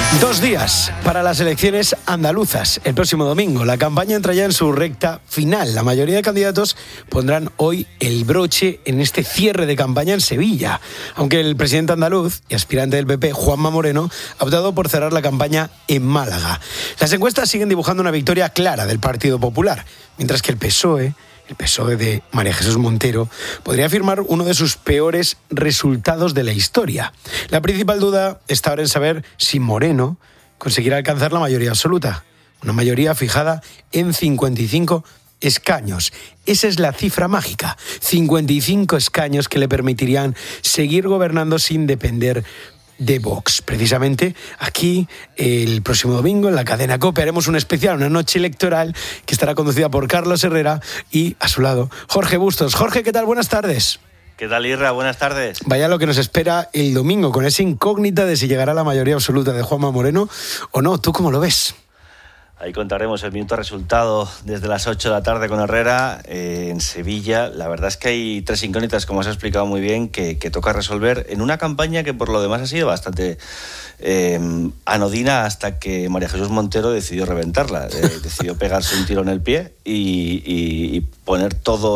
2 días para las elecciones andaluzas. El próximo domingo la campaña entra ya en su recta final. La mayoría de candidatos pondrán hoy el broche en este cierre de campaña en Sevilla. Aunque el presidente andaluz y aspirante del PP, Juanma Moreno, ha optado por cerrar la campaña en Málaga. Las encuestas siguen dibujando una victoria clara del Partido Popular, mientras que el PSOE de María Jesús Montero, podría firmar uno de sus peores resultados de la historia. La principal duda está ahora en saber si Moreno conseguirá alcanzar la mayoría absoluta, una mayoría fijada en 55 escaños. Esa es la cifra mágica, 55 escaños que le permitirían seguir gobernando sin depender de Vox. Precisamente aquí, el próximo domingo, en la cadena COPE, haremos un especial, una noche electoral que estará conducida por Carlos Herrera y, a su lado, Jorge Bustos. Jorge, ¿qué tal? Buenas tardes. ¿Qué tal, Irra? Buenas tardes. Vaya lo que nos espera el domingo, con esa incógnita de si llegará la mayoría absoluta de Juanma Moreno o no. ¿Tú cómo lo ves? Ahí contaremos el minuto resultado desde las 8 de la tarde con Herrera en Sevilla. La verdad es que hay 3 incógnitas, como has explicado muy bien, que toca resolver en una campaña que por lo demás ha sido bastante anodina hasta que María Jesús Montero decidió reventarla. Decidió pegarse un tiro en el pie y poner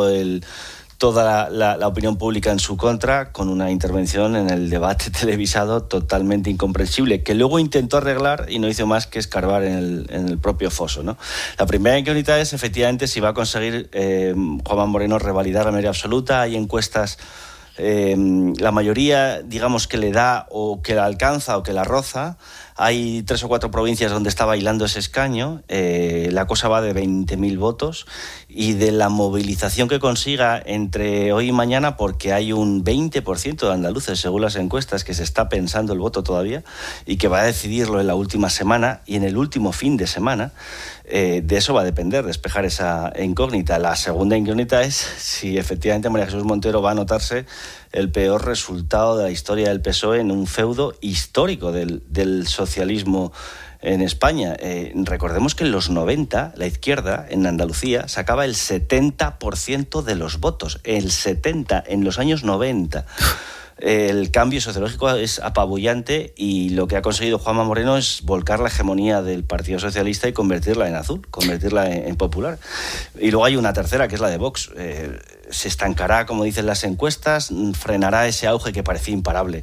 toda la opinión pública en su contra, con una intervención en el debate televisado totalmente incomprensible, que luego intentó arreglar y no hizo más que escarbar en el propio foso, ¿no? La primera incógnita es, efectivamente, si va a conseguir Juanma Moreno revalidar la mayoría absoluta. Hay encuestas, la mayoría, digamos, que le da o que la alcanza o que la roza. Hay 3 o 4 provincias donde está bailando ese escaño. La cosa va de 20.000 votos y de la movilización que consiga entre hoy y mañana, porque hay un 20% de andaluces, según las encuestas, que se está pensando el voto todavía y que va a decidirlo en la última semana y en el último fin de semana. De eso va a depender, despejar esa incógnita. La segunda incógnita es si efectivamente María Jesús Montero va a anotarse el peor resultado de la historia del PSOE en un feudo histórico del socialismo en España. Recordemos que en los 90 la izquierda en Andalucía sacaba el 70% de los votos, el 70% en los años 90. El cambio sociológico es apabullante y lo que ha conseguido Juanma Moreno es volcar la hegemonía del Partido Socialista y convertirla en azul, convertirla en popular. Y luego hay una tercera, que es la de Vox. Se estancará, como dicen las encuestas, frenará ese auge que parecía imparable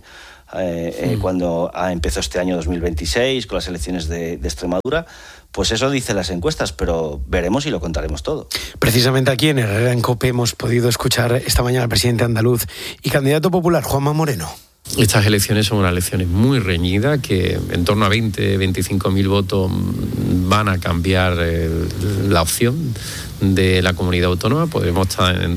cuando empezó este año 2026 con las elecciones de Extremadura. Pues eso dicen las encuestas, pero veremos y lo contaremos todo. Precisamente aquí en Herrera en COPE hemos podido escuchar esta mañana al presidente andaluz y candidato popular, Juanma Moreno. Estas elecciones son unas elecciones muy reñidas, que en torno a 25.000 votos van a cambiar la opción de la comunidad autónoma. Podemos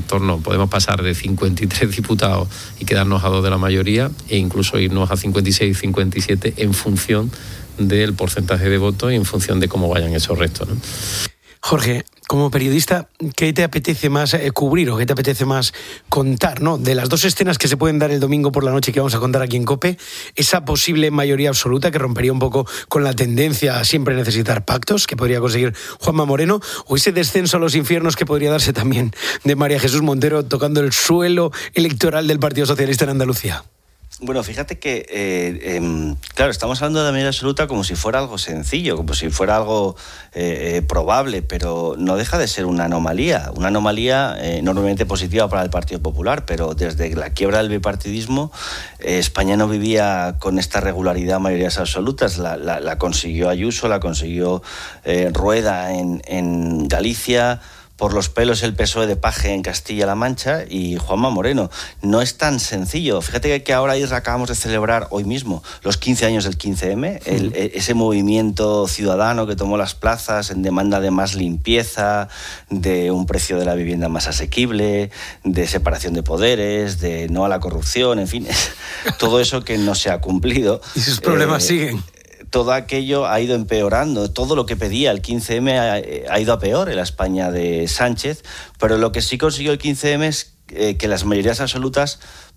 pasar de 53 diputados y quedarnos a 2 de la mayoría, e incluso irnos a 56, 57 en función del porcentaje de votos y en función de cómo vayan esos restos, ¿no? Jorge, como periodista, ¿qué te apetece más cubrir o qué te apetece más contar, ¿no? De las 2 escenas que se pueden dar el domingo por la noche que vamos a contar aquí en COPE, esa posible mayoría absoluta que rompería un poco con la tendencia a siempre necesitar pactos que podría conseguir Juanma Moreno, o ese descenso a los infiernos que podría darse también de María Jesús Montero tocando el suelo electoral del Partido Socialista en Andalucía. Bueno, fíjate que, claro, estamos hablando de la mayoría absoluta como si fuera algo sencillo, como si fuera algo probable, pero no deja de ser una anomalía enormemente positiva para el Partido Popular, pero desde la quiebra del bipartidismo, España no vivía con esta regularidad mayorías absolutas. La consiguió Ayuso, la consiguió Rueda en Galicia, por los pelos el PSOE de Paje en Castilla-La Mancha y Juanma Moreno. No es tan sencillo. Fíjate que ahora acabamos de celebrar hoy mismo los 15 años del 15M, ese movimiento ciudadano que tomó las plazas en demanda de más limpieza, de un precio de la vivienda más asequible, de separación de poderes, de no a la corrupción, en fin, todo eso que no se ha cumplido. Y sus problemas siguen. Todo aquello ha ido empeorando. Todo lo que pedía el 15M ha ido a peor en la España de Sánchez, pero lo que sí consiguió el 15M es que las mayorías absolutas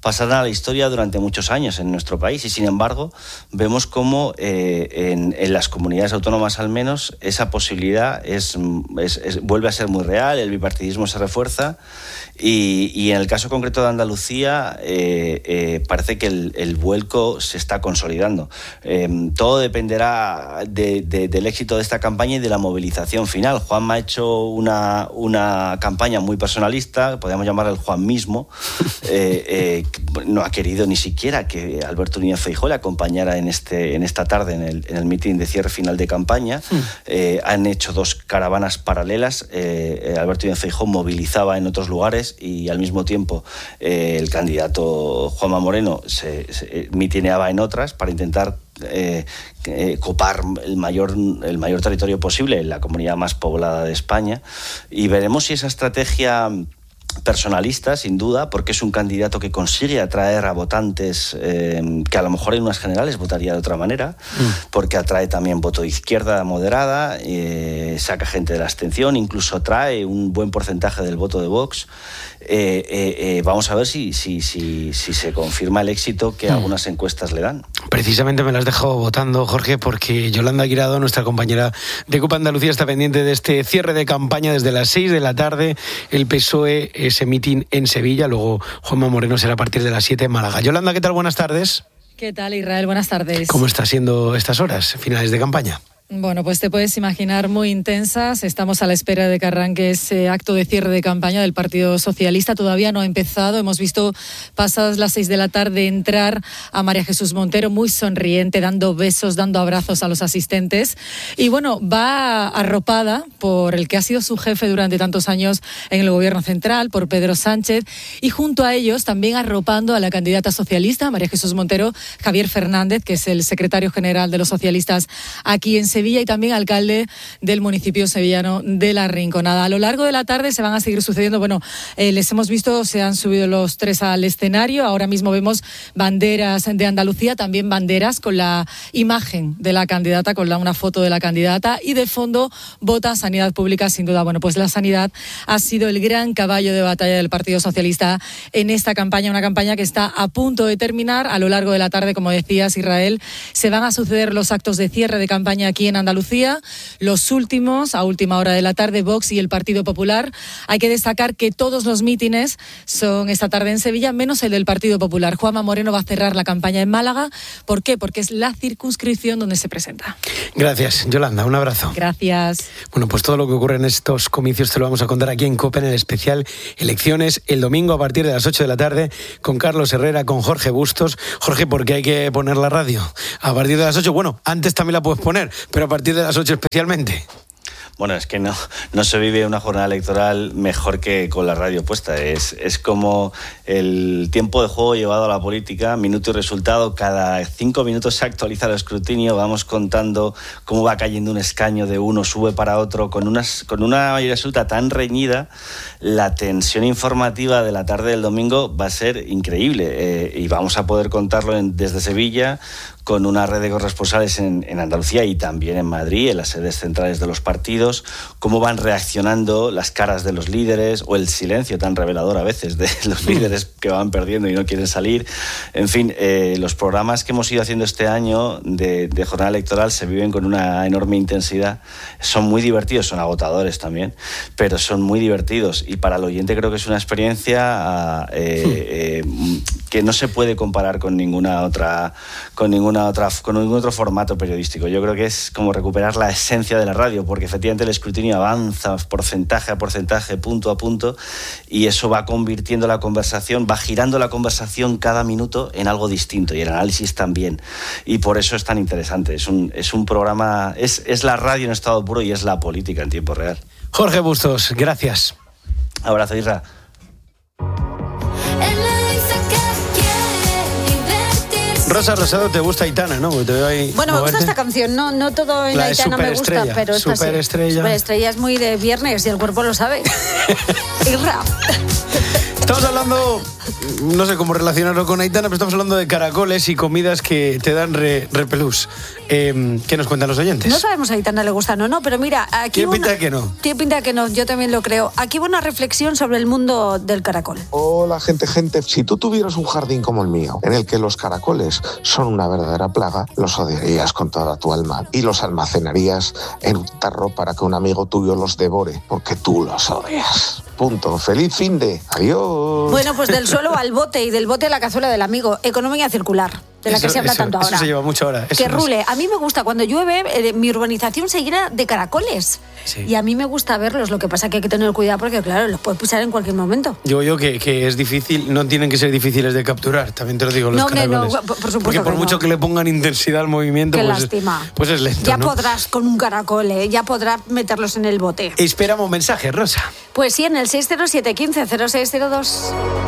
pasarán a la historia durante muchos años en nuestro país y sin embargo vemos cómo en las comunidades autónomas al menos esa posibilidad vuelve a ser muy real, el bipartidismo se refuerza y en el caso concreto de Andalucía parece que el vuelco se está consolidando. Todo dependerá del éxito de esta campaña y de la movilización final. Juanma ha hecho una campaña muy personalista, podríamos llamarla el Juanmismo. No ha querido ni siquiera que Alberto Núñez Feijóo le acompañara en esta tarde en el mitin de cierre final de campaña. Han hecho 2 caravanas paralelas. Alberto Núñez Feijóo movilizaba en otros lugares y al mismo tiempo el candidato Juanma Moreno se mitineaba en otras para intentar copar el mayor territorio posible en la comunidad más poblada de España, y veremos si esa estrategia personalista, sin duda, porque es un candidato que consigue atraer a votantes que a lo mejor en unas generales votaría de otra manera, porque atrae también voto de izquierda moderada, saca gente de la abstención, incluso atrae un buen porcentaje del voto de Vox. Vamos a ver si se confirma el éxito que algunas encuestas le dan. Precisamente me las has dejado votando, Jorge, porque Yolanda Guirado, nuestra compañera de COPE Andalucía, está pendiente de este cierre de campaña desde las 6 de la tarde. El PSOE, ese mitin en Sevilla, luego Juanma Moreno será a partir de las 7 en Málaga. Yolanda, ¿qué tal? Buenas tardes. ¿Qué tal, Israel? Buenas tardes. ¿Cómo está siendo estas horas, finales de campaña? Bueno, pues te puedes imaginar muy intensas. Estamos a la espera de que arranque ese acto de cierre de campaña del Partido Socialista. Todavía no ha empezado. Hemos visto pasadas las 6 de la tarde entrar a María Jesús Montero muy sonriente, dando besos, dando abrazos a los asistentes. Y bueno, va arropada por el que ha sido su jefe durante tantos años en el Gobierno Central, por Pedro Sánchez. Y junto a ellos también arropando a la candidata socialista, María Jesús Montero, Javier Fernández, que es el secretario general de los socialistas aquí en Sevilla y también alcalde del municipio sevillano de La Rinconada. A lo largo de la tarde se van a seguir sucediendo, les hemos visto, se han subido los 3 al escenario, ahora mismo vemos banderas de Andalucía, también banderas con la imagen de la candidata, con una foto de la candidata, y de fondo vota sanidad pública, sin duda. Pues la sanidad ha sido el gran caballo de batalla del Partido Socialista en esta campaña, una campaña que está a punto de terminar. A lo largo de la tarde, como decías, Israel, se van a suceder los actos de cierre de campaña aquí en Andalucía, los últimos a última hora de la tarde, Vox y el Partido Popular. Hay que destacar que todos los mítines son esta tarde en Sevilla, menos el del Partido Popular. Juanma Moreno va a cerrar la campaña en Málaga. ¿Por qué? Porque es la circunscripción donde se presenta. Gracias, Yolanda, un abrazo. Gracias. Bueno, pues todo lo que ocurre en estos comicios te lo vamos a contar aquí en COPE, en el especial Elecciones, el domingo a partir de las 8 de la tarde, con Carlos Herrera, con Jorge Bustos. Jorge, ¿por qué hay que poner la radio a partir de las 8? Bueno, antes también la puedes poner, pero a partir de las 8 especialmente. Bueno, es que no se vive una jornada electoral mejor que con la radio puesta. Es como el tiempo de juego llevado a la política, minuto y resultado. Cada 5 minutos se actualiza el escrutinio, vamos contando cómo va cayendo un escaño de uno, sube para otro, con una mayoría absoluta tan reñida. La tensión informativa de la tarde del domingo va a ser increíble, y vamos a poder contarlo desde Sevilla, con una red de corresponsales en Andalucía y también en Madrid, en las sedes centrales de los partidos, cómo van reaccionando las caras de los líderes o el silencio tan revelador a veces de los líderes que van perdiendo y no quieren salir. En fin, los programas que hemos ido haciendo este año de jornada electoral se viven con una enorme intensidad. Son muy divertidos, son agotadores también, pero son muy divertidos, y para el oyente creo que es una experiencia que no se puede comparar con ningún otro formato periodístico. Yo creo que es como recuperar la esencia de la radio, porque efectivamente el escrutinio avanza porcentaje a porcentaje, punto a punto, y eso va convirtiendo la conversación, va girando la conversación cada minuto en algo distinto, y el análisis también. Y por eso es tan interesante. Es un programa, es la radio en estado puro y es la política en tiempo real. Jorge Bustos, gracias. Abrazo, Isra. Rosa Rosado, te gusta Aitana, ¿no? Te veo ahí bueno, moverte. Me gusta esta canción, no todo en Aitana me gusta, pero esta Superestrella. Superestrella es muy de viernes y el cuerpo lo sabe. Irra. Estamos hablando, no sé cómo relacionarlo con Aitana, pero estamos hablando de caracoles y comidas que te dan repelús. ¿Qué nos cuentan los oyentes? No sabemos si a Aitana le gustan o no, pero mira, aquí... ¿Tiene pinta de que no? Tiene pinta de que no, yo también lo creo. Aquí va una reflexión sobre el mundo del caracol. Hola, gente. Si tú tuvieras un jardín como el mío, en el que los caracoles son una verdadera plaga, los odiarías con toda tu alma y los almacenarías en un tarro para que un amigo tuyo los devore, porque tú los odias. Punto. Feliz finde. Adiós. Bueno, pues del suelo al bote y del bote a la cazuela del amigo. Economía circular, de la que se habla tanto ahora. Eso se lleva mucho ahora. Que rule. A mí me gusta, cuando llueve, mi urbanización se llena de caracoles. Sí. Y a mí me gusta verlos. Lo que pasa es que hay que tener cuidado porque, claro, los puedes pisar en cualquier momento. Digo yo que es difícil, no tienen que ser difíciles de capturar, también te lo digo, los caracoles. No, por supuesto. Porque por mucho que le pongan intensidad al movimiento, qué lástima. Pues es lento, ya ¿no? podrás con un caracol, ya podrás meterlos en el bote. Esperamos mensaje, Rosa. Pues sí, en el 607 15 0602.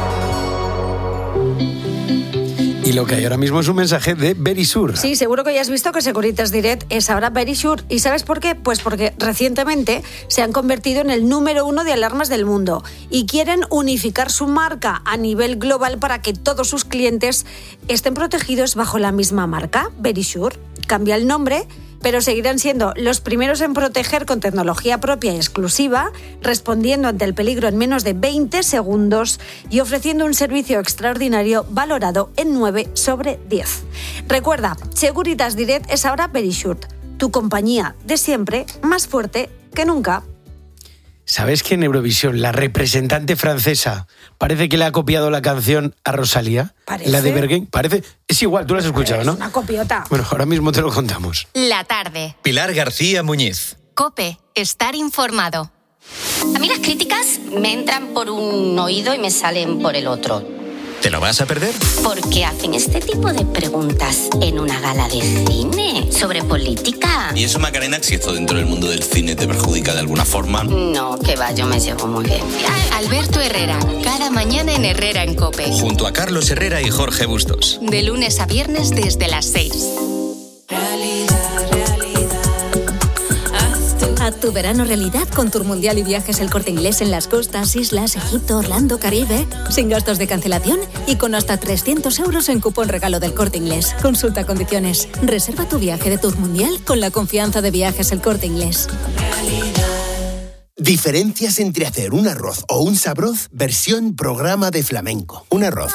Y lo que hay ahora mismo es un mensaje de Verisure. Sí, seguro que ya has visto que Securitas Direct es ahora Verisure. ¿Y sabes por qué? Pues porque recientemente se han convertido en el número 1 de alarmas del mundo y quieren unificar su marca a nivel global para que todos sus clientes estén protegidos bajo la misma marca, Verisure. Cambia el nombre, pero seguirán siendo los primeros en proteger con tecnología propia y exclusiva, respondiendo ante el peligro en menos de 20 segundos y ofreciendo un servicio extraordinario valorado en 9 sobre 10. Recuerda, Securitas Direct es ahora Verisure, tu compañía de siempre, más fuerte que nunca. ¿Sabes que en Eurovisión la representante francesa parece que le ha copiado la canción a Rosalía? ¿Parece? La de Bergen. Parece. Es igual, tú la has escuchado, ¿no? Es una copiota. Bueno, ahora mismo te lo contamos. La tarde. Pilar García Muñiz. COPE. Estar informado. A mí las críticas me entran por un oído y me salen por el otro. ¿Te lo vas a perder? ¿Por qué hacen este tipo de preguntas en una gala de cine sobre política? ¿Y eso, Macarena, si esto dentro del mundo del cine te perjudica de alguna forma? No, que va, yo me llevo muy bien. Alberto Herrera, cada mañana en Herrera en COPE. Junto a Carlos Herrera y Jorge Bustos. De lunes a viernes desde las 6. Haz tu verano realidad con Tour Mundial y Viajes El Corte Inglés en las costas, islas, Egipto, Orlando, Caribe, sin gastos de cancelación y con hasta 300 euros en cupón regalo del Corte Inglés. Consulta condiciones. Reserva tu viaje de Tour Mundial con la confianza de Viajes El Corte Inglés. Diferencias entre hacer un arroz o un sabroz, versión programa de flamenco. Un arroz.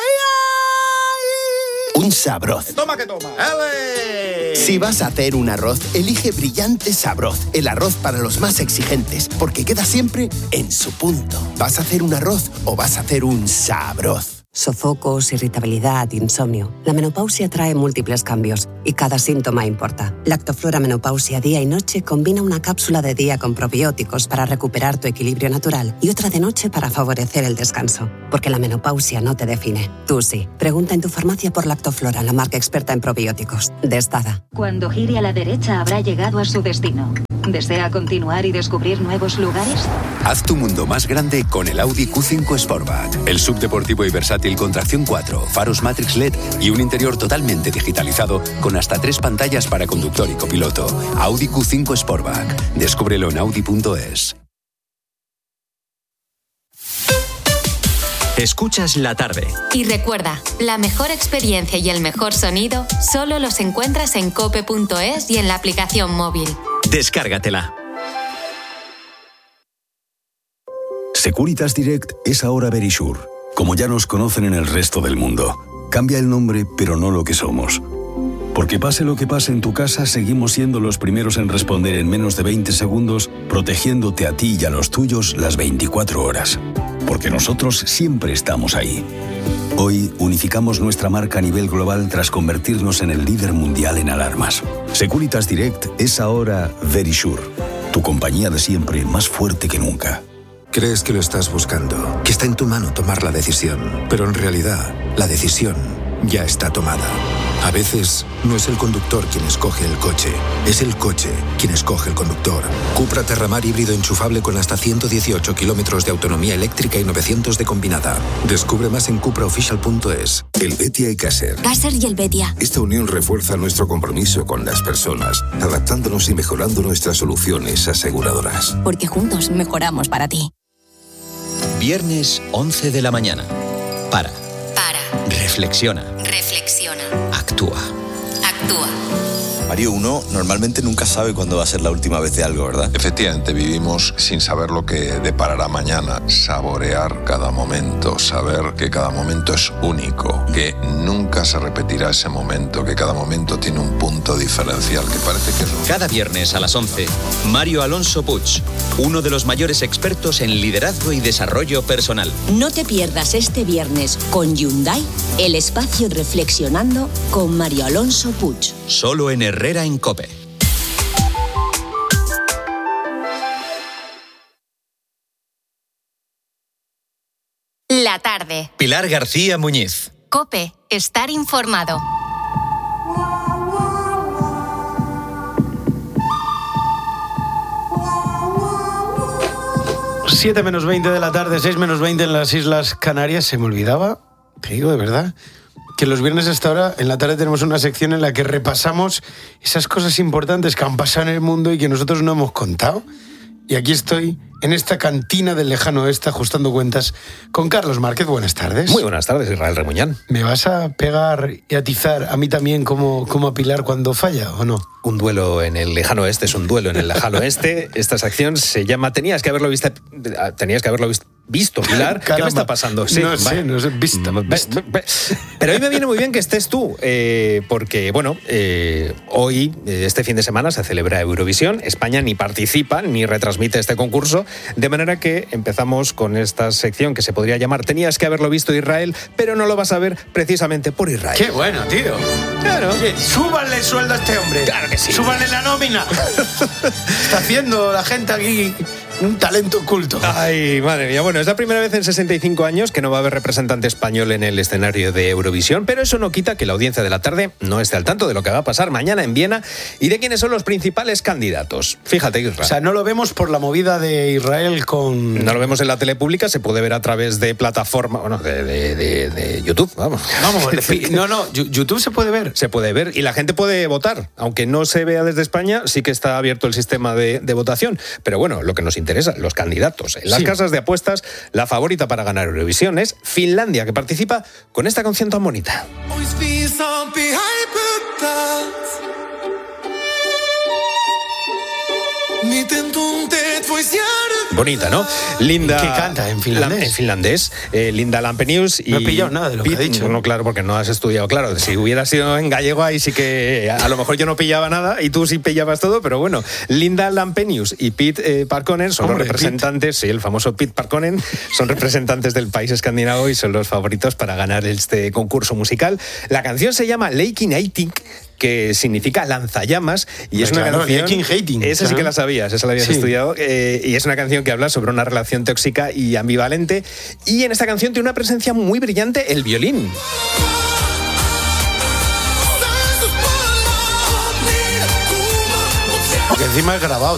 Un sabroz. Toma que toma. Si vas a hacer un arroz, elige Brillante Sabroz, el arroz para los más exigentes, porque queda siempre en su punto. ¿Vas a hacer un arroz o vas a hacer un sabroz? Sofocos, irritabilidad, insomnio. La menopausia trae múltiples cambios y cada síntoma importa. Lactoflora Menopausia Día y Noche combina una cápsula de día con probióticos para recuperar tu equilibrio natural y otra de noche para favorecer el descanso. Porque la menopausia no te define. Tú sí. Pregunta en tu farmacia por Lactoflora, la marca experta en probióticos. Destada. Cuando gire a la derecha habrá llegado a su destino. ¿Desea continuar y descubrir nuevos lugares? Haz tu mundo más grande con el Audi Q5 Sportback. El subdeportivo y versátil con tracción 4, faros Matrix LED y un interior totalmente digitalizado con hasta 3 pantallas para conductor y copiloto. Audi Q5 Sportback. Descúbrelo en Audi.es. Escuchas La Tarde. Y recuerda, la mejor experiencia y el mejor sonido solo los encuentras en cope.es y en la aplicación móvil. Descárgatela. Securitas Direct es ahora Verisure, como ya nos conocen en el resto del mundo. Cambia el nombre, pero no lo que somos. Porque pase lo que pase en tu casa, seguimos siendo los primeros en responder en menos de 20 segundos, protegiéndote a ti y a los tuyos las 24 horas. Porque nosotros siempre estamos ahí. Hoy unificamos nuestra marca a nivel global tras convertirnos en el líder mundial en alarmas. Securitas Direct es ahora Verisure, tu compañía de siempre más fuerte que nunca. Crees que lo estás buscando, que está en tu mano tomar la decisión, pero en realidad la decisión ya está tomada. A veces no es el conductor quien escoge el coche, es el coche quien escoge el conductor. Cupra Terramar híbrido enchufable con hasta 118 kilómetros de autonomía eléctrica y 900 de combinada. Descubre más en cupraofficial.es. El Betia y Caser. Caser y el Betia. Esta unión refuerza nuestro compromiso con las personas, adaptándonos y mejorando nuestras soluciones aseguradoras. Porque juntos mejoramos para ti. Viernes 11 de la mañana. Para. Reflexiona. Actúa. Mario, uno normalmente nunca sabe cuándo va a ser la última vez de algo, ¿verdad? Efectivamente, vivimos sin saber lo que deparará mañana. Saborear cada momento, saber que cada momento es único, que nunca se repetirá ese momento, que cada momento tiene un punto diferencial, que parece que es un... Cada viernes a las 11, Mario Alonso Puig, uno de los mayores expertos en liderazgo y desarrollo personal. No te pierdas este viernes con Hyundai el espacio Reflexionando con Mario Alonso Puig. Solo en Herrera en COPE. La tarde. Pilar García Muñiz. COPE. Estar informado. Siete menos 20 de la tarde, 6 menos 20 en las Islas Canarias. Se me olvidaba, te digo de verdad, que los viernes a esta hora, en la tarde, tenemos una sección en la que repasamos esas cosas importantes que han pasado en el mundo y que nosotros no hemos contado. Y aquí estoy, en esta cantina del lejano oeste, ajustando cuentas con Carlos Márquez. Buenas tardes. Muy buenas tardes, Israel Remuñán. ¿Me vas a pegar y atizar a mí también como a Pilar cuando falla o no? Un duelo en el lejano oeste es un duelo en el lejano oeste. Esta sección se llama Tenías que haberlo visto, Pilar. ¿Qué me está pasando? Sí, no sé, visto. Pero a mí me viene muy bien que estés tú, porque, bueno, hoy, este fin de semana, se celebra Eurovisión. España ni participa ni retransmite este concurso, de manera que empezamos con esta sección que se podría llamar Tenías que haberlo visto, Israel, pero no lo vas a ver precisamente por Israel. ¡Qué bueno, tío! Claro. Oye, súbanle el sueldo a este hombre. Claro que sí. Súbanle la nómina. Está haciendo la gente aquí un talento oculto. Ay, madre mía. Bueno, es la primera vez en 65 años que no va a haber representante español en el escenario de Eurovisión, pero eso no quita que la audiencia de la tarde no esté al tanto de lo que va a pasar mañana en Viena y de quiénes son los principales candidatos. Fíjate, Israel. O sea, no lo vemos por la movida de Israel con... No lo vemos en la tele pública, se puede ver a través de plataforma, bueno, de YouTube, vamos. No, YouTube se puede ver. Se puede ver y la gente puede votar. Aunque no se vea desde España, sí que está abierto el sistema de votación. Pero bueno, lo que nos interesa, los candidatos. En las casas de apuestas, la favorita para ganar Eurovisión es Finlandia, que participa con esta canción tan bonita. Bonita, ¿no? Linda. ¿Qué canta en finlandés? En finlandés. Linda Lampenius. No he pillado nada de lo que ha dicho. No, claro, porque no has estudiado. Claro, si hubiera sido en gallego, ahí sí que a lo mejor yo no pillaba nada y tú sí pillabas todo, pero bueno. Linda Lampenius y Pete Parkkonen son los representantes, sí, el famoso Pete Parkkonen, son representantes del país escandinavo y son los favoritos para ganar este concurso musical. La canción se llama Leikin Eiting, que significa lanzallamas, y es una canción... Esa sí que la sabías, esa la habías estudiado, y es una canción que habla sobre una relación tóxica y ambivalente, y en esta canción tiene una presencia muy brillante el violín. Porque encima es grabado